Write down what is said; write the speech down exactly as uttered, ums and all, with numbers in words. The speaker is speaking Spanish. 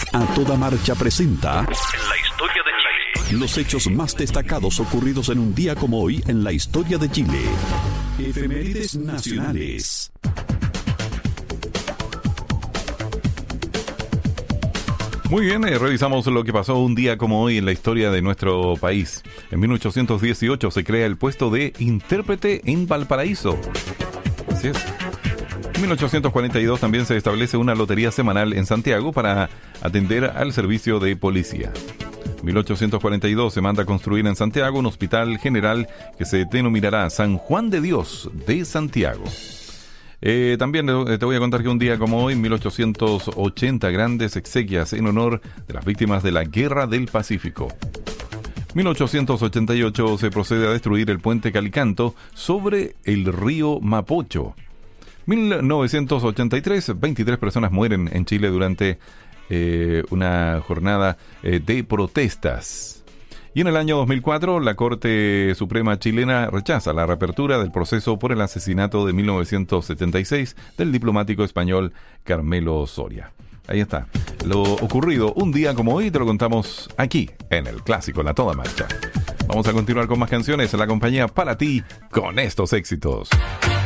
A Toda Marcha presenta En la historia de Chile. Los hechos más destacados ocurridos en un día como hoy en la historia de Chile. Efemérides nacionales. Muy bien, eh, revisamos lo que pasó un día como hoy en la historia de nuestro país. En mil ochocientos dieciocho se crea el puesto de intérprete en Valparaíso. Así es. En mil ochocientos cuarenta y dos también se establece una lotería semanal en Santiago para atender al servicio de policía. En mil ochocientos cuarenta y dos se manda a construir en Santiago un hospital general que se denominará San Juan de Dios de Santiago. Eh, también te voy a contar que un día como hoy, en mil ochocientos ochenta, grandes exequias en honor de las víctimas de la Guerra del Pacífico. mil ochocientos ochenta y ocho se procede a destruir el puente Calicanto sobre el río Mapocho. mil novecientos ochenta y tres, veintitrés personas mueren en Chile durante eh, una jornada eh, de protestas. Y en el año dos mil cuatro, la Corte Suprema chilena rechaza la reapertura del proceso por el asesinato de mil novecientos setenta y seis del diplomático español Carmelo Soria. Ahí está. Lo ocurrido un día como hoy te lo contamos aquí, en el Clásico, en A Toda Marcha. Vamos a continuar con más canciones en la compañía para ti con estos éxitos.